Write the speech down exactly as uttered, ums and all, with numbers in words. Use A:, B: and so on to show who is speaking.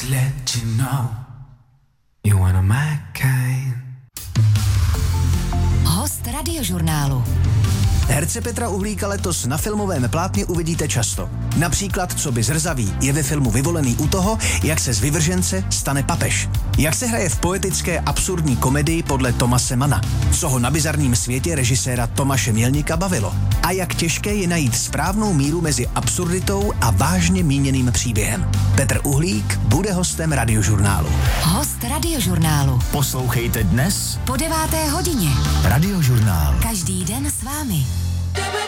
A: let you know you one of my kind.
B: Host Radiožurnálu.
C: Herce Petra Uhlíka letos na filmovém plátně uvidíte často. Například Co by zrzavý je ve filmu vyvolený u toho, jak se z vyvržence stane papež. Jak se hraje v poetické absurdní komedii podle Tomase Manna. Co ho na bizarním světě režiséra Tomáše Mělníka bavilo. A jak těžké je najít správnou míru mezi absurditou a vážně míněným příběhem. Petr Uhlík bude hostem Radiožurnálu.
B: Host Radiožurnálu.
D: Poslouchejte dnes
B: Po deváté hodině.
D: Radiožurnál.
B: Každý den s vámi.